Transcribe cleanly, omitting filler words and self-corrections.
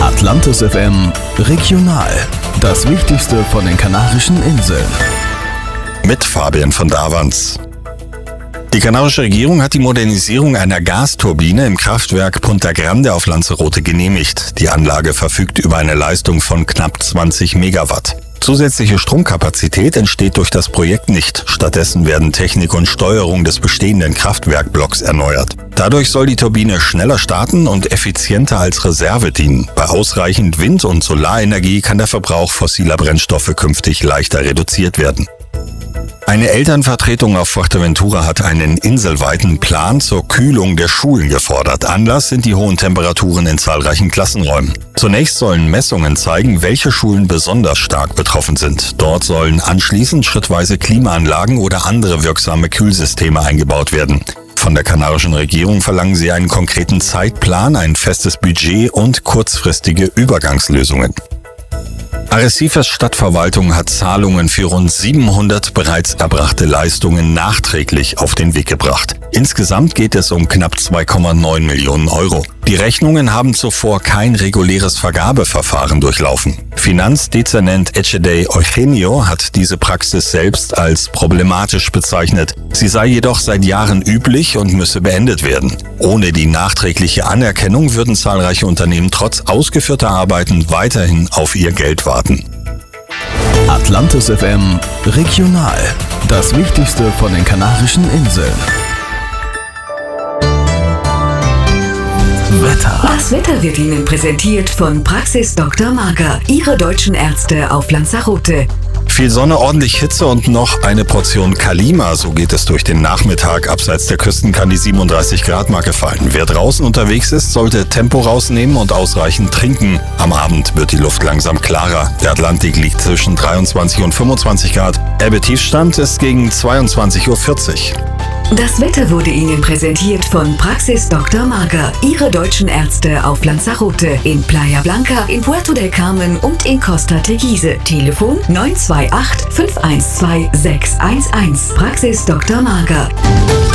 Atlantis FM Regional. Das Wichtigste von den Kanarischen Inseln. Mit Fabian von Davans. Die kanarische Regierung hat die Modernisierung einer Gasturbine im Kraftwerk Punta Grande auf Lanzarote genehmigt. Die Anlage verfügt über eine Leistung von knapp 20 Megawatt. Zusätzliche Stromkapazität entsteht durch das Projekt nicht. Stattdessen werden Technik und Steuerung des bestehenden Kraftwerkblocks erneuert. Dadurch soll die Turbine schneller starten und effizienter als Reserve dienen. Bei ausreichend Wind- und Solarenergie kann der Verbrauch fossiler Brennstoffe künftig leichter reduziert werden. Eine Elternvertretung auf Fuerteventura hat einen inselweiten Plan zur Kühlung der Schulen gefordert. Anlass sind die hohen Temperaturen in zahlreichen Klassenräumen. Zunächst sollen Messungen zeigen, welche Schulen besonders stark betroffen sind. Dort sollen anschließend schrittweise Klimaanlagen oder andere wirksame Kühlsysteme eingebaut werden. Von der kanarischen Regierung verlangen sie einen konkreten Zeitplan, ein festes Budget und kurzfristige Übergangslösungen. Arrecifes Stadtverwaltung hat Zahlungen für rund 700 bereits erbrachte Leistungen nachträglich auf den Weg gebracht. Insgesamt geht es um knapp 2,9 Millionen Euro. Die Rechnungen haben zuvor kein reguläres Vergabeverfahren durchlaufen. Finanzdezernent Echede Eugenio hat diese Praxis selbst als problematisch bezeichnet. Sie sei jedoch seit Jahren üblich und müsse beendet werden. Ohne die nachträgliche Anerkennung würden zahlreiche Unternehmen trotz ausgeführter Arbeiten weiterhin auf ihr Geld warten. Atlantis FM Regional. Das Wichtigste von den Kanarischen Inseln. Wetter. Das Wetter wird Ihnen präsentiert von Praxis Dr. Marker, Ihre deutschen Ärzte auf Lanzarote. Viel Sonne, ordentlich Hitze und noch eine Portion Kalima. So geht es durch den Nachmittag. Abseits der Küsten kann die 37-Grad-Marke fallen. Wer draußen unterwegs ist, sollte Tempo rausnehmen und ausreichend trinken. Am Abend wird die Luft langsam klarer. Der Atlantik liegt zwischen 23 und 25 Grad. Erbe-Tiefstand ist gegen 22:40 Uhr. Das Wetter wurde Ihnen präsentiert von Praxis Dr. Marker, Ihre deutschen Ärzte auf Lanzarote, in Playa Blanca, in Puerto del Carmen und in Costa Teguise. Telefon 928 512 611. Praxis Dr. Marker.